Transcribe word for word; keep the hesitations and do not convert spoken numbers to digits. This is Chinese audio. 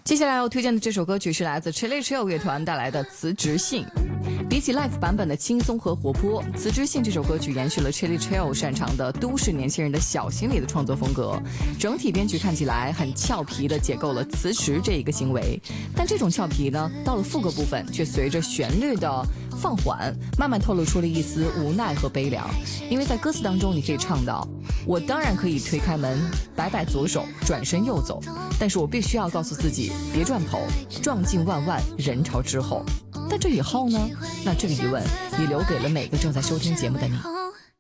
接下来要推荐的这首歌曲是来自 Chili Chill 乐团带来的《辞职信》。比起 Live 版本的轻松和活泼，《辞职信》这首歌曲延续了 Chili Chill 擅长的都市年轻人的小心理的创作风格，整体编曲看起来很俏皮的解构了辞职这一个行为，但这种俏皮呢，到了副歌部分却随着旋律的放缓，慢慢透露出了一丝无奈和悲凉。因为在歌词当中你可以唱到，我当然可以推开门，摆摆左手，转身右走，但是我必须要告诉自己，别转头，撞进万万人潮之后。但这以后呢？那这个疑问也留给了每个正在收听节目的你。